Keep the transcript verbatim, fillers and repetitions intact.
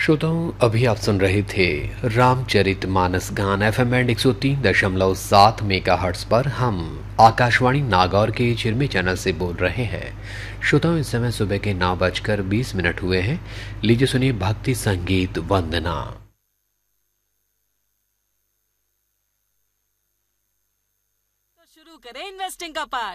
श्रोताओं, अभी आप सुन रहे थे रामचरित मानस गान एफ एम बैंड एक सौ तीन दशमलव सात मेगा हर्ट्स पर। हम आकाशवाणी नागौर के चिरमी चैनल से बोल रहे हैं। श्रोताओं, इस समय सुबह के नौ बजकर बीस मिनट हुए हैं। लीजिए सुनिए भक्ति संगीत वंदना। तो शुरू करें इन्वेस्टिंग का पार्ट।